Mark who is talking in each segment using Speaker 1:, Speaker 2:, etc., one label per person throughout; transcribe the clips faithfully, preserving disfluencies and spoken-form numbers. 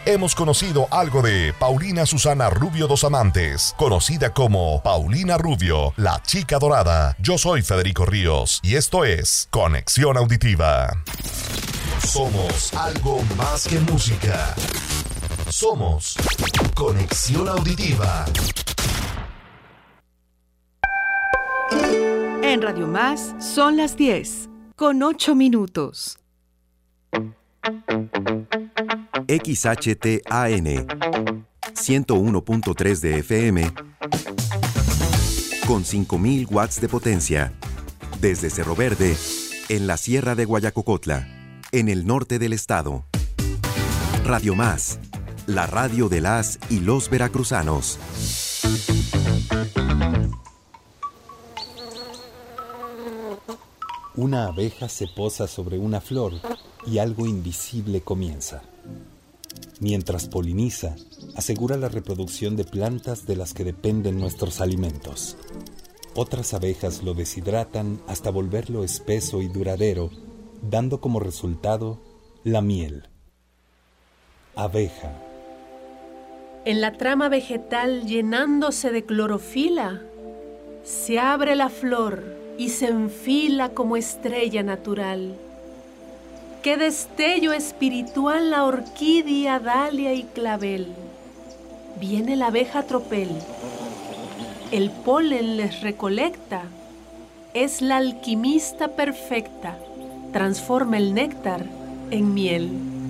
Speaker 1: hemos conocido algo de Paulina Susana Rubio Dos Amantes, conocida como Paulina Rubio, la chica dorada. Yo soy Federico Ríos y esto es Conexión Auditiva. Somos algo más que música. Somos Conexión Auditiva.
Speaker 2: En Radio Más son las diez, con ocho minutos.
Speaker 3: X H T A N ciento uno punto tres de F M con cinco mil watts de potencia desde Cerro Verde, en la Sierra de Guayacocotla, en el norte del estado. Radio Más, la radio de las y los veracruzanos.
Speaker 4: Una abeja se posa sobre una flor y algo invisible comienza. Mientras poliniza, asegura la reproducción de plantas de las que dependen nuestros alimentos. Otras abejas lo deshidratan hasta volverlo espeso y duradero, dando como resultado la miel. Abeja.
Speaker 5: En la trama vegetal, llenándose de clorofila, se abre la flor y se enfila como estrella natural. ¡Qué destello espiritual la orquídea, dalia y clavel! Viene la abeja tropel, el polen les recolecta, es la alquimista perfecta, transforma el néctar en miel.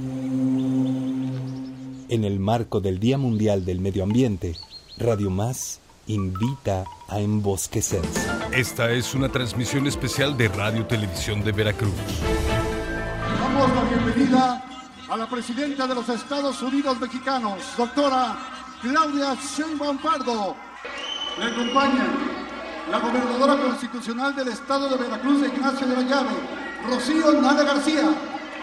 Speaker 4: En el marco del Día Mundial del Medio Ambiente, Radio Más invita a embosquecerse.
Speaker 6: Esta es una transmisión especial de Radio Televisión de Veracruz.
Speaker 7: Damos la bienvenida a la presidenta de los Estados Unidos mexicanos, doctora Claudia Sheinbaum Pardo. Le acompañan la gobernadora constitucional del estado de Veracruz, Ignacio de la Llave, Rocío Nale García.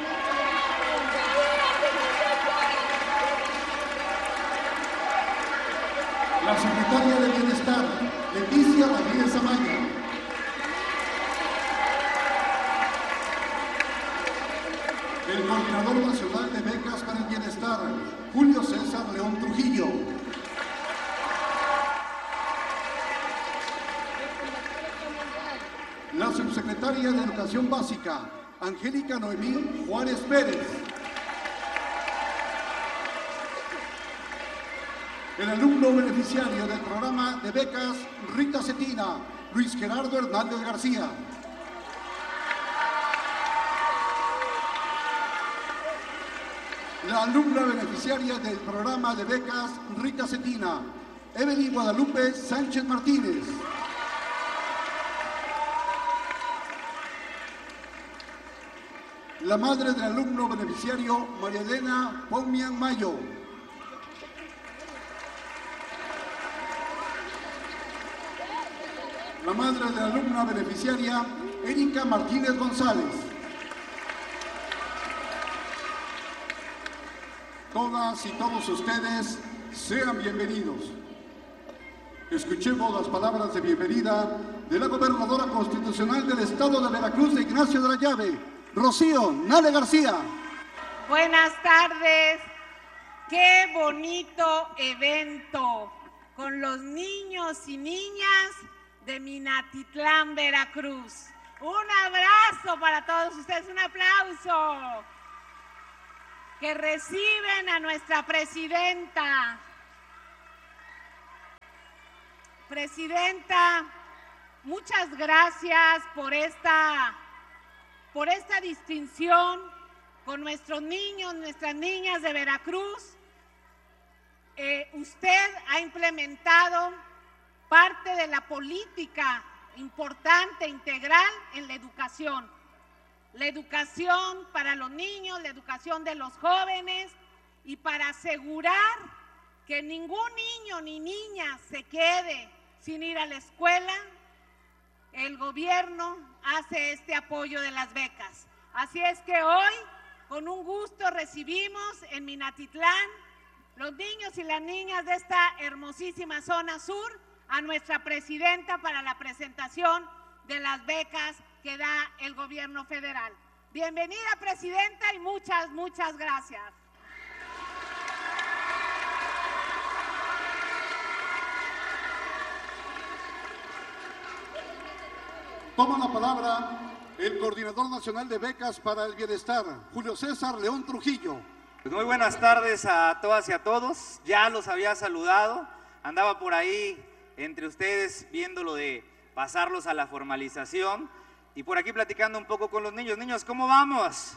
Speaker 7: La secretaria de Bienestar, Leticia Ramírez Amaya. El Coordinador Nacional de Becas para el Bienestar, Julio César León Trujillo. La Subsecretaria de Educación Básica, Angélica Noemí Juárez Pérez. El alumno beneficiario del programa de becas Rita Cetina, Luis Gerardo Hernández García. La alumna beneficiaria del programa de becas Rita Cetina, Evelyn Guadalupe Sánchez Martínez. La madre del alumno beneficiario, María Elena Pomian Mayo. La madre de la alumna beneficiaria, Erika Martínez González. Todas y todos ustedes sean bienvenidos. Escuchemos las palabras de bienvenida de la gobernadora constitucional del estado de Veracruz, Ignacio de la Llave, Rocío Nale García.
Speaker 8: Buenas tardes. Qué bonito evento con los niños y niñas de Minatitlán, Veracruz. Un abrazo para todos ustedes, un aplauso. Que reciben a nuestra presidenta. Presidenta, muchas gracias por esta, por esta distinción con nuestros niños, nuestras niñas de Veracruz. Eh, usted ha implementado parte de la política importante, integral en la educación. La educación para los niños, la educación de los jóvenes y para asegurar que ningún niño ni niña se quede sin ir a la escuela, el gobierno hace este apoyo de las becas. Así es que hoy, con un gusto, recibimos en Minatitlán los niños y las niñas de esta hermosísima zona sur a nuestra presidenta para la presentación de las becas que da el gobierno federal. Bienvenida, presidenta, y muchas, muchas gracias.
Speaker 7: Toma la palabra el Coordinador Nacional de Becas para el Bienestar, Julio César León Trujillo.
Speaker 9: Pues muy buenas tardes a todas y a todos. Ya los había saludado, andaba por ahí entre ustedes viendo lo de pasarlos a la formalización y por aquí platicando un poco con los niños. Niños, ¿cómo vamos?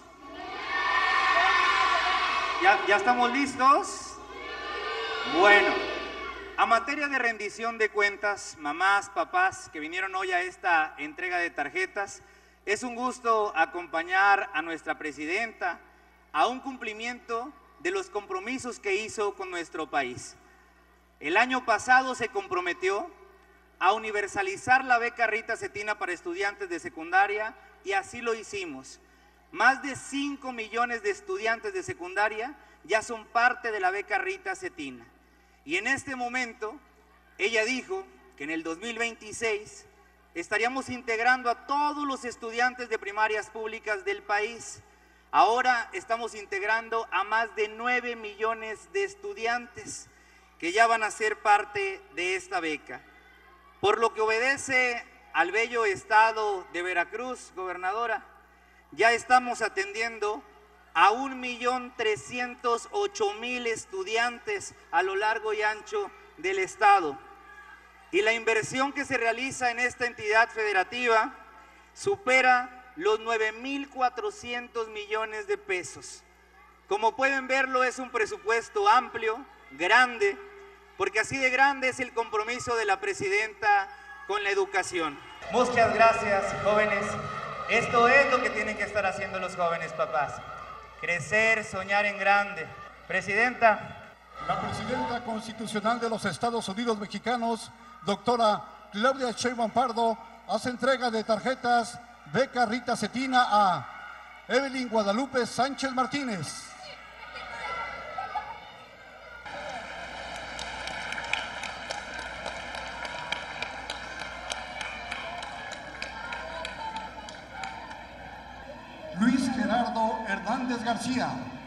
Speaker 9: ¿Ya, ya estamos listos? Bueno, a materia de rendición de cuentas, mamás, papás que vinieron hoy a esta entrega de tarjetas, es un gusto acompañar a nuestra presidenta a un cumplimiento de los compromisos que hizo con nuestro país. El año pasado se comprometió a universalizar la beca Rita Cetina para estudiantes de secundaria y así lo hicimos. Más de cinco millones de estudiantes de secundaria ya son parte de la beca Rita Cetina. Y en este momento, ella dijo que en el dos mil veintiséis estaríamos integrando a todos los estudiantes de primarias públicas del país. Ahora estamos integrando a más de nueve millones de estudiantes que ya van a ser parte de esta beca. Por lo que obedece al bello estado de Veracruz, gobernadora, ya estamos atendiendo a un millón trescientos ocho mil estudiantes a lo largo y ancho del estado. Y la inversión que se realiza en esta entidad federativa supera los nueve mil cuatrocientos millones de pesos. Como pueden verlo, es un presupuesto amplio, grande, porque así de grande es el compromiso de la presidenta con la educación. Muchas gracias, jóvenes. Esto es lo que tienen que estar haciendo los jóvenes papás. Crecer, soñar en grande. Presidenta.
Speaker 7: La presidenta constitucional de los Estados Unidos mexicanos, doctora Claudia Sheinbaum Pardo, hace entrega de tarjetas beca Rita Cetina a Evelyn Guadalupe Sánchez Martínez. Luis Gerardo Hernández García.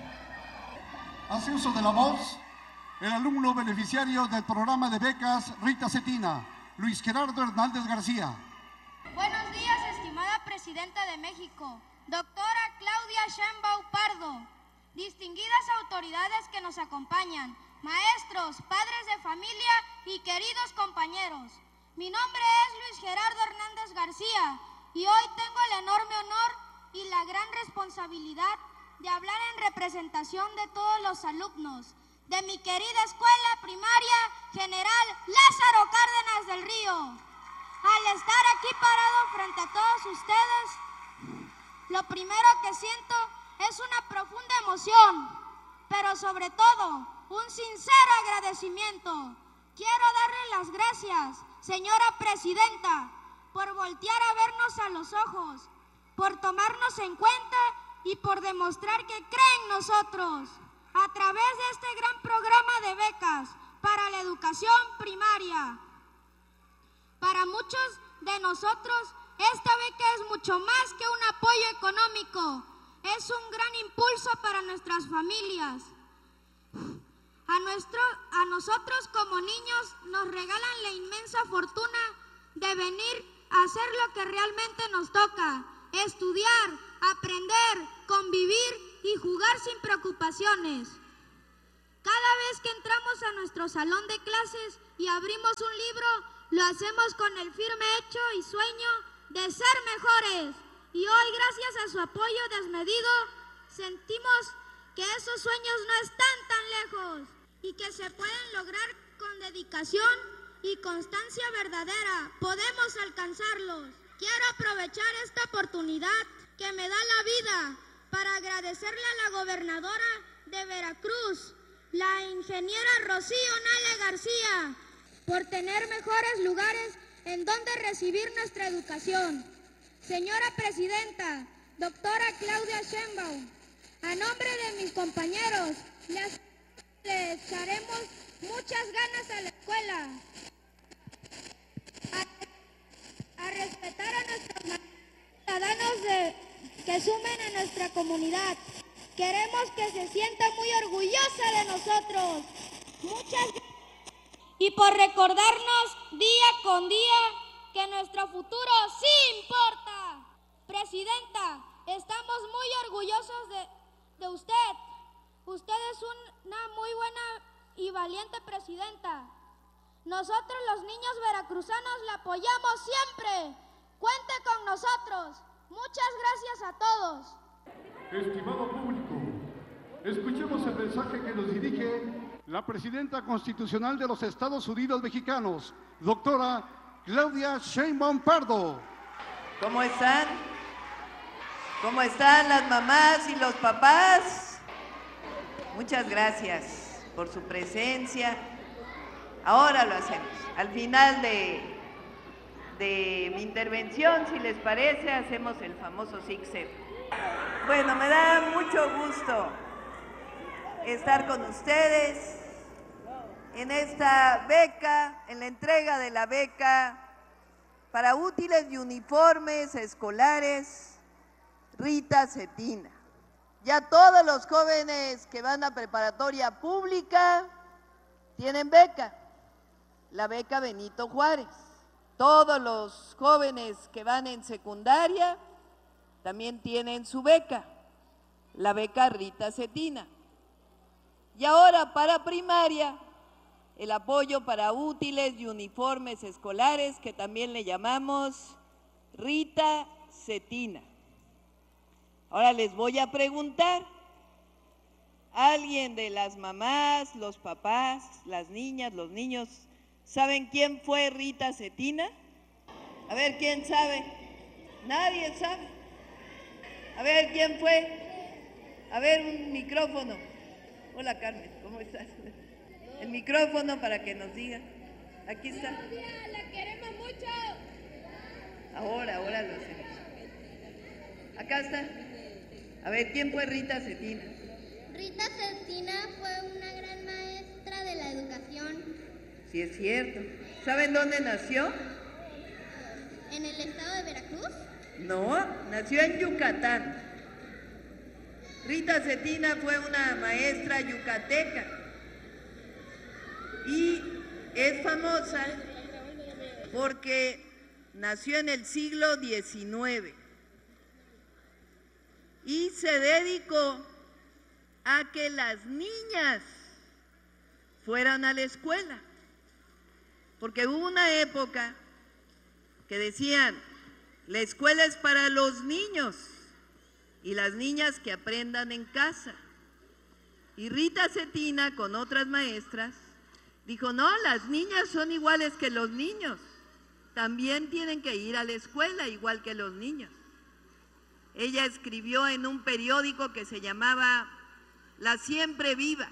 Speaker 7: Hace uso de la voz el alumno beneficiario del programa de becas Rita Cetina, Luis Gerardo Hernández García.
Speaker 10: Buenos días, estimada Presidenta de México, doctora Claudia Sheinbaum Pardo, distinguidas autoridades que nos acompañan, maestros, padres de familia y queridos compañeros. Mi nombre es Luis Gerardo Hernández García y hoy tengo el enorme honor y la gran responsabilidad de hablar en representación de todos los alumnos de mi querida Escuela Primaria General Lázaro Cárdenas del Río. Al estar aquí parado frente a todos ustedes, lo primero que siento es una profunda emoción, pero sobre todo un sincero agradecimiento. Quiero darle las gracias, señora Presidenta, por voltear a vernos a los ojos, por tomarnos en cuenta y por demostrar que cree en nosotros. A través de este gran programa de becas para la educación primaria. Para muchos de nosotros, esta beca es mucho más que un apoyo económico, es un gran impulso para nuestras familias. A, nuestro, a nosotros como niños nos regalan la inmensa fortuna de venir a hacer lo que realmente nos toca, estudiar, aprender, convivir y jugar sin preocupaciones. Cada vez que entramos a nuestro salón de clases y abrimos un libro, lo hacemos con el firme hecho y sueño de ser mejores. Y hoy, gracias a su apoyo desmedido, sentimos que esos sueños no están tan lejos y que se pueden lograr con dedicación y constancia verdadera. Podemos alcanzarlos. Quiero aprovechar esta oportunidad que me da la vida para agradecerle a la gobernadora de Veracruz, la ingeniera Rocío Nale García, por tener mejores lugares en donde recibir nuestra educación. Señora Presidenta, doctora Claudia Sheinbaum, a nombre de mis compañeros, les, les echaremos muchas ganas a la escuela, a, a respetar a nuestros ciudadanos de, que sumen a nuestra comunidad. Queremos que se sienta muy orgullosa de nosotros. Muchas gracias. Y por recordarnos día con día que nuestro futuro sí importa. Presidenta, estamos muy orgullosos de, de usted. Usted es una muy buena y valiente presidenta. Nosotros los niños veracruzanos la apoyamos siempre. Cuente con nosotros. Muchas gracias a todos.
Speaker 7: Estimado público, escuchemos el mensaje que nos dirige la presidenta constitucional de los Estados Unidos mexicanos, doctora Claudia Sheinbaum Pardo.
Speaker 11: ¿Cómo están? ¿Cómo están las mamás y los papás? Muchas gracias por su presencia. Ahora lo hacemos. Al final de, de mi intervención, si les parece, hacemos el famoso zigzag. Bueno, me da mucho gusto estar con ustedes en esta beca, en la entrega de la beca para útiles y uniformes escolares Rita Cetina. Ya todos los jóvenes que van a preparatoria pública tienen beca, la beca Benito Juárez. Todos los jóvenes que van en secundaria también tienen su beca, la beca Rita Cetina. Y ahora para primaria, el apoyo para útiles y uniformes escolares, que también le llamamos Rita Cetina. Ahora les voy a preguntar, ¿alguien de las mamás, los papás, las niñas, los niños, saben quién fue Rita Cetina? A ver, ¿quién sabe? Nadie sabe. A ver, ¿quién fue? A ver, un micrófono. Hola, Carmen, ¿cómo estás? El micrófono para que nos diga. Aquí está.
Speaker 10: La queremos mucho.
Speaker 11: Ahora, ahora lo hacemos. Acá está. A ver, ¿quién fue Rita Cetina?
Speaker 10: Rita Cetina fue una gran maestra de la educación.
Speaker 11: Sí, es cierto. ¿Saben dónde nació?
Speaker 10: ¿En el estado de Veracruz?
Speaker 11: No, nació en Yucatán. Rita Cetina fue una maestra yucateca y es famosa porque nació en el siglo diecinueve y se dedicó a que las niñas fueran a la escuela, porque hubo una época que decían, la escuela es para los niños y las niñas que aprendan en casa. Y Rita Cetina, con otras maestras, dijo, no, las niñas son iguales que los niños, también tienen que ir a la escuela igual que los niños. Ella escribió en un periódico que se llamaba La Siempre Viva,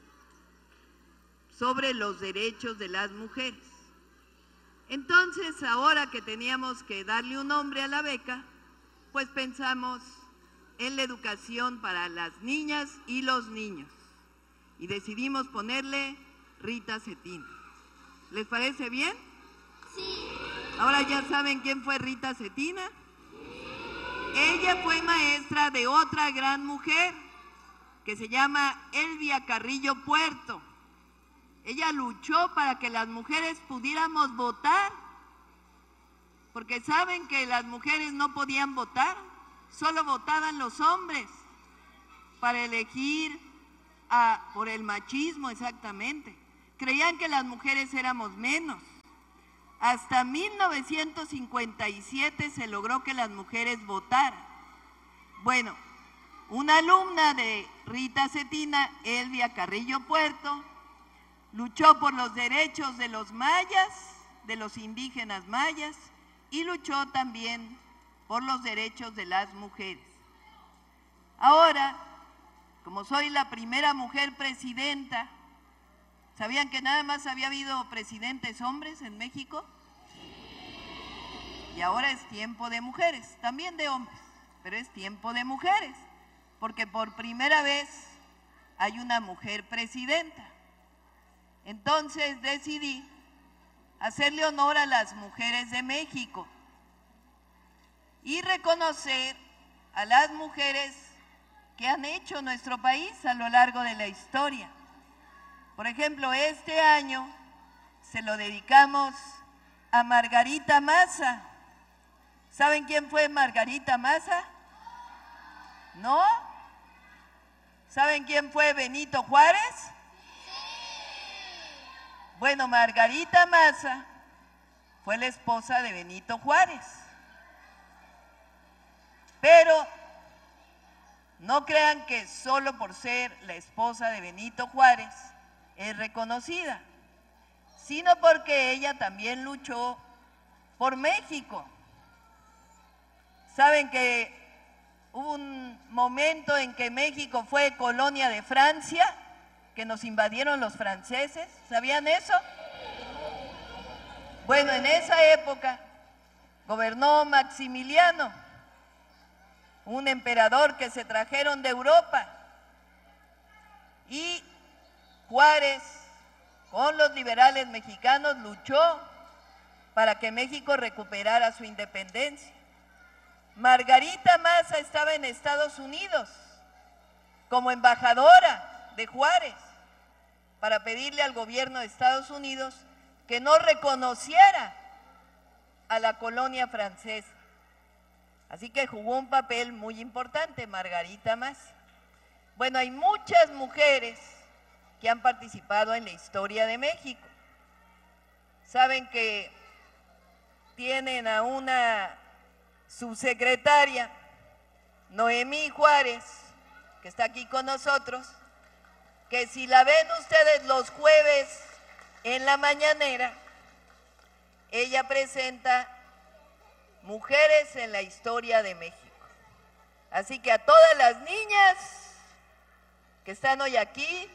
Speaker 11: sobre los derechos de las mujeres. Entonces, ahora que teníamos que darle un nombre a la beca, pues pensamos en la educación para las niñas y los niños. Y decidimos ponerle Rita Cetina. ¿Les parece bien?
Speaker 10: Sí.
Speaker 11: Ahora ya saben quién fue Rita Cetina. Ella fue maestra de otra gran mujer que se llama Elvia Carrillo Puerto. Ella luchó para que las mujeres pudiéramos votar, porque saben que las mujeres no podían votar, solo votaban los hombres para elegir a, por el machismo exactamente. Creían que las mujeres éramos menos. Hasta mil novecientos cincuenta y siete se logró que las mujeres votaran. Bueno, una alumna de Rita Cetina, Elvia Carrillo Puerto, luchó por los derechos de los mayas, de los indígenas mayas, y luchó también por los derechos de las mujeres. Ahora, como soy la primera mujer presidenta, ¿sabían que nada más había habido presidentes hombres en México? Y ahora es tiempo de mujeres, también de hombres, pero es tiempo de mujeres, porque por primera vez hay una mujer presidenta. Entonces decidí hacerle honor a las mujeres de México y reconocer a las mujeres que han hecho nuestro país a lo largo de la historia. Por ejemplo, este año se lo dedicamos a Margarita Maza. ¿Saben quién fue Margarita Maza? ¿No? ¿Saben quién fue Benito Juárez? Bueno, Margarita Maza fue la esposa de Benito Juárez. Pero no crean que solo por ser la esposa de Benito Juárez es reconocida, sino porque ella también luchó por México. Saben que hubo un momento en que México fue colonia de Francia, que nos invadieron los franceses. ¿Sabían eso? Bueno, en esa época gobernó Maximiliano, un emperador que se trajeron de Europa, y Juárez, con los liberales mexicanos, luchó para que México recuperara su independencia. Margarita Maza estaba en Estados Unidos como embajadora de Juárez para pedirle al gobierno de Estados Unidos que no reconociera a la colonia francesa. Así que jugó un papel muy importante Margarita Maza. Bueno, hay muchas mujeres que han participado en la historia de México. Saben que tienen a una subsecretaria, Noemí Juárez, que está aquí con nosotros, que si la ven ustedes los jueves en la mañanera, ella presenta Mujeres en la Historia de México. Así que a todas las niñas que están hoy aquí,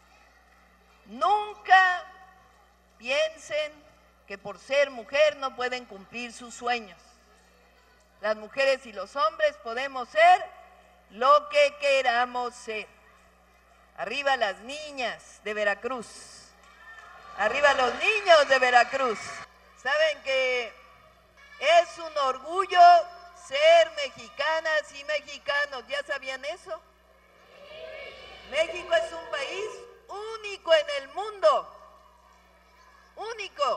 Speaker 11: nunca piensen que por ser mujer no pueden cumplir sus sueños. Las mujeres y los hombres podemos ser lo que queramos ser. Arriba las niñas de Veracruz. Arriba los niños de Veracruz. ¿Saben que es un orgullo ser mexicanas y mexicanos? ¿Ya sabían eso? México es un país único en el mundo. Único.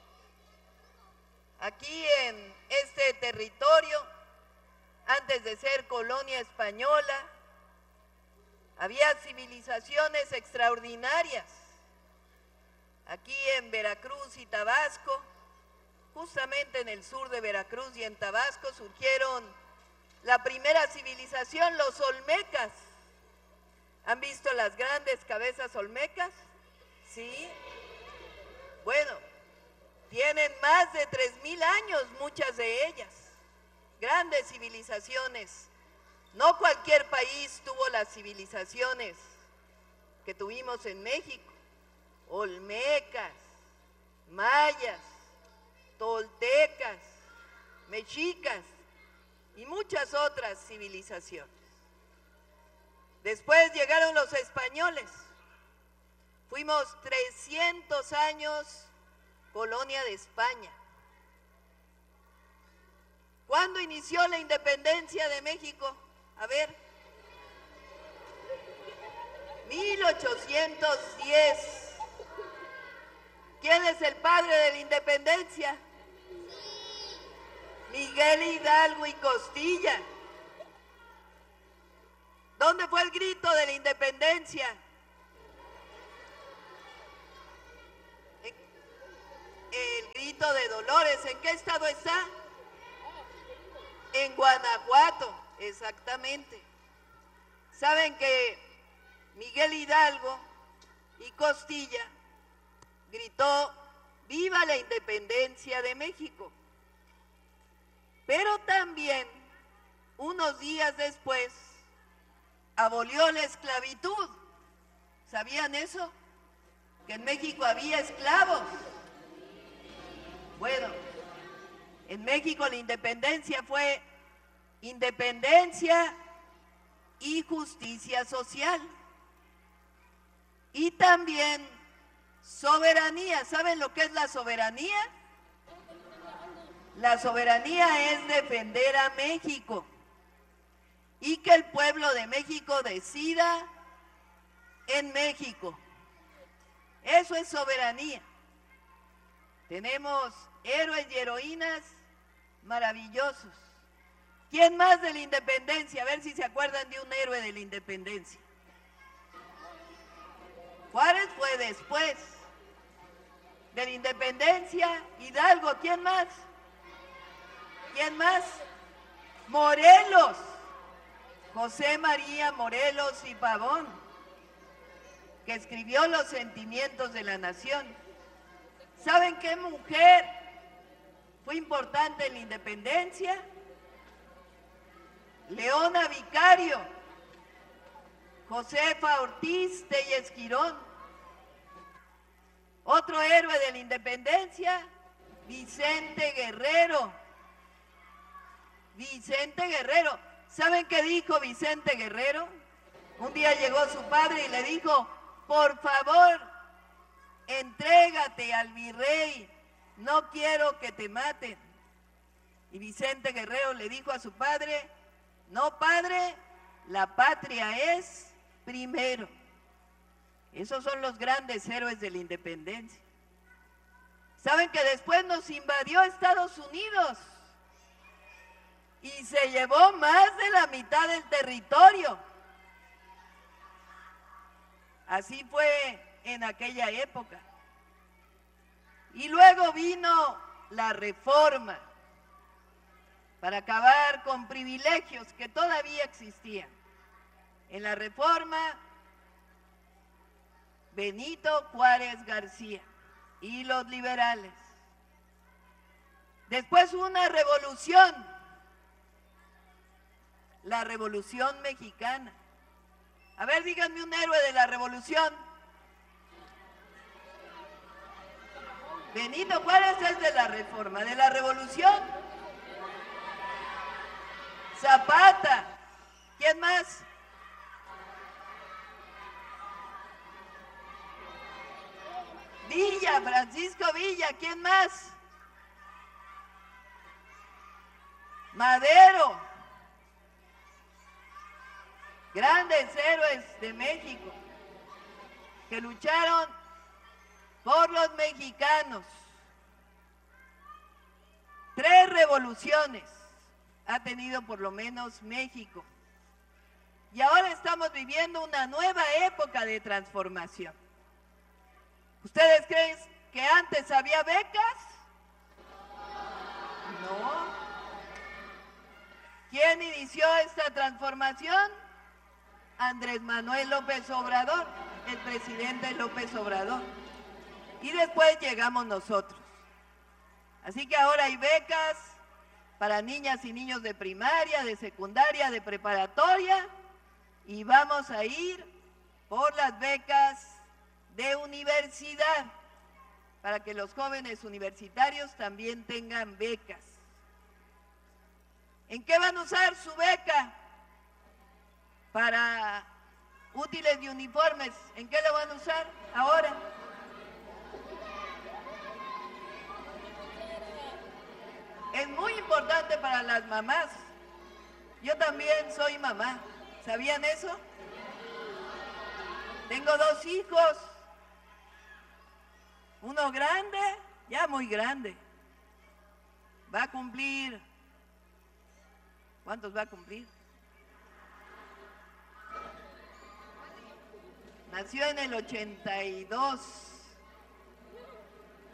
Speaker 11: Aquí en este territorio, antes de ser colonia española, había civilizaciones extraordinarias. Aquí en Veracruz y Tabasco, justamente en el sur de Veracruz y en Tabasco, surgieron la primera civilización, los olmecas. ¿Han visto las grandes cabezas olmecas? Sí. Bueno, tienen más de tres mil años, muchas de ellas. Grandes civilizaciones. No cualquier país tuvo las civilizaciones que tuvimos en México. Olmecas, mayas, toltecas, mexicas y muchas otras civilizaciones. Después llegaron los españoles. Fuimos trescientos años colonia de España. ¿Cuándo inició la independencia de México? A ver. mil ochocientos diez. ¿Quién es el padre de la independencia? Miguel Hidalgo y Costilla. ¿Dónde fue el grito de la independencia? El grito de Dolores, ¿en qué estado está? En Guanajuato, exactamente. ¿Saben que Miguel Hidalgo y Costilla gritó ¡viva la independencia de México! Pero también, unos días después, abolió la esclavitud. ¿Sabían eso? Que en México había esclavos. Bueno, en México la independencia fue independencia y justicia social. Y también soberanía. ¿Saben lo que es la soberanía? La soberanía es defender a México y que el pueblo de México decida en México. Eso es soberanía. Tenemos héroes y heroínas maravillosos. ¿Quién más de la independencia? A ver si se acuerdan de un héroe de la independencia. Juárez fue después. De la independencia, Hidalgo, ¿quién más? ¿Quién más? Morelos, José María Morelos y Pavón, que escribió Los sentimientos de la nación. ¿Saben qué mujer fue importante en la independencia? Leona Vicario, Josefa Ortiz Telles Quirón. Otro héroe de la independencia, Vicente Guerrero. Vicente Guerrero. ¿Saben qué dijo Vicente Guerrero? Un día llegó su padre y le dijo, por favor, entrégate al virrey, no quiero que te maten. Y Vicente Guerrero le dijo a su padre, no padre, la patria es primero. Esos son los grandes héroes de la independencia. ¿Saben que después nos invadió Estados Unidos? Y se llevó más de la mitad del territorio. Así fue en aquella época. Y luego vino la Reforma para acabar con privilegios que todavía existían. En la Reforma, Benito Juárez García y los liberales. Después una revolución, la Revolución Mexicana. A ver, díganme un héroe de la revolución. Benito Juárez es de la Reforma, de la revolución. Zapata. ¿Quién más? Villa, Francisco Villa, ¿quién más? Madero. Grandes héroes de México que lucharon por los mexicanos. Tres revoluciones ha tenido por lo menos México. Y ahora estamos viviendo una nueva época de transformación. ¿Ustedes creen que antes había becas? No. ¿Quién inició esta transformación? Andrés Manuel López Obrador, el presidente López Obrador. Y después llegamos nosotros. Así que ahora hay becas para niñas y niños de primaria, de secundaria, de preparatoria, y vamos a ir por las becas de universidad, para que los jóvenes universitarios también tengan becas. ¿En qué van a usar su beca? Para útiles y uniformes. ¿En qué lo van a usar ahora? Es muy importante para las mamás. Yo también soy mamá. ¿Sabían eso? Tengo dos hijos. Uno grande, ya muy grande. Va a cumplir. ¿Cuántos va a cumplir? Nació en el ochenta y dos.